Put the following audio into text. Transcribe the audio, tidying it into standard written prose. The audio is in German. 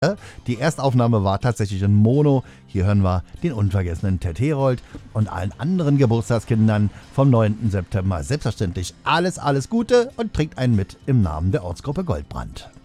Die Erstaufnahme war tatsächlich in Mono. Hier hören wir den unvergessenen Ted Herold und allen anderen Geburtstagskindern vom 9. September selbstverständlich alles Gute und trinkt einen mit im Namen der Ortsgruppe Goldbrand.